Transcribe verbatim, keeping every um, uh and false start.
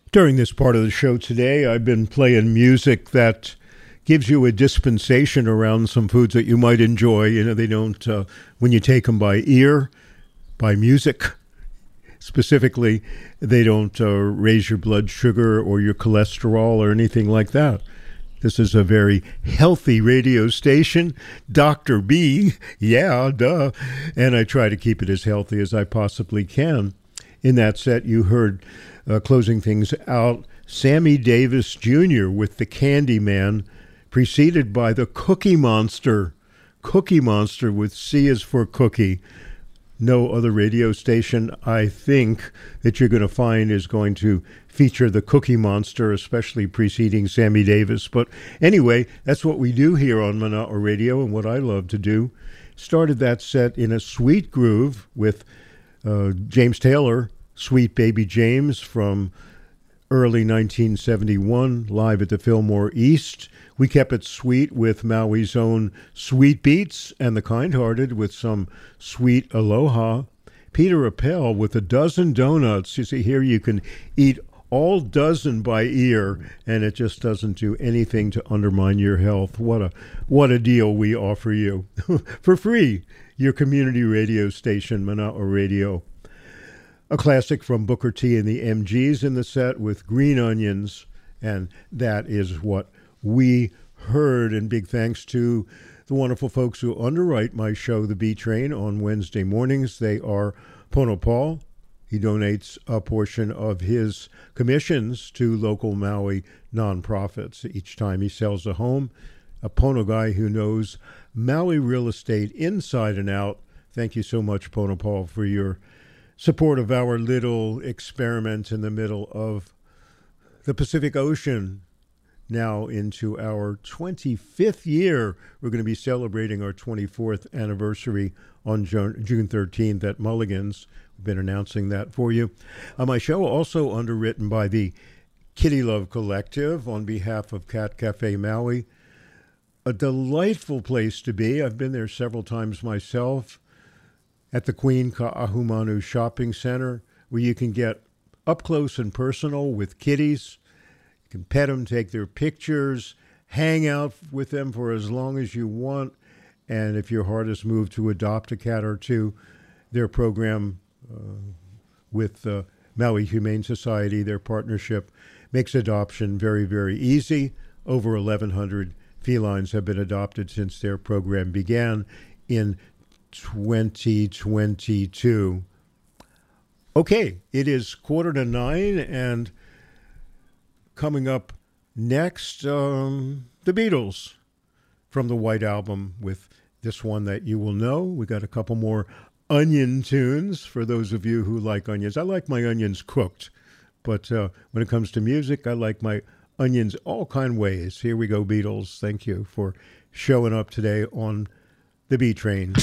During this part of the show today, I've been playing music that gives you a dispensation around some foods that you might enjoy. You know, they don't, uh, when you take them by ear, by music specifically, they don't uh, raise your blood sugar or your cholesterol or anything like that. This is a very healthy radio station, Doctor B, yeah, duh, and I try to keep it as healthy as I possibly can. In that set, you heard, uh, closing things out, Sammy Davis Junior with the Candyman, preceded by the Cookie Monster. Cookie Monster with C is for cookie. No other radio station, I think, that you're going to find is going to feature the Cookie Monster, especially preceding Sammy Davis. But anyway, that's what we do here on Mana'a Radio and what I love to do. Started that set in a sweet groove with uh, James Taylor, Sweet Baby James from early nineteen seventy-one, live at the Fillmore East. We kept it sweet with Maui's own Sweet Beats and the Kind-Hearted with some Sweet Aloha. Peter Appel with a dozen donuts. You see, here you can eat all dozen by ear, and it just doesn't do anything to undermine your health. What a what a deal we offer you for free. Your community radio station, Mana'a Radio. A classic from Booker T and the M Gs in the set with Green Onions, and that is what we heard. And big thanks to the wonderful folks who underwrite my show, The B Train, on Wednesday mornings. They are Pono Paul. He donates a portion of his commissions to local Maui nonprofits each time he sells a home. A Pono guy who knows Maui real estate inside and out. Thank you so much, Pono Paul, for your support of our little experiment in the middle of the Pacific Ocean. Now into our twenty-fifth year. We're going to be celebrating our twenty-fourth anniversary on June thirteenth at Mulligan's. We've been announcing that for you. Uh, my show also underwritten by the Kitty Love Collective on behalf of Cat Cafe Maui. A delightful place to be. I've been there several times myself. At the Queen Ka'ahumanu Shopping Center, where you can get up close and personal with kitties. You can pet them, take their pictures, hang out with them for as long as you want. And if your heart is moved to adopt a cat or two, their program uh, with uh, Maui Humane Society, their partnership, makes adoption very, very easy. Over eleven hundred felines have been adopted since their program began in twenty twenty-two. Okay, it is quarter to nine, and coming up next, um, the Beatles from the White Album with this one that you will know. We got a couple more onion tunes for those of you who like onions. I like my onions cooked, but uh, when it comes to music, I like my onions all kind of ways. Here we go, Beatles. Thank you for showing up today on the B Train.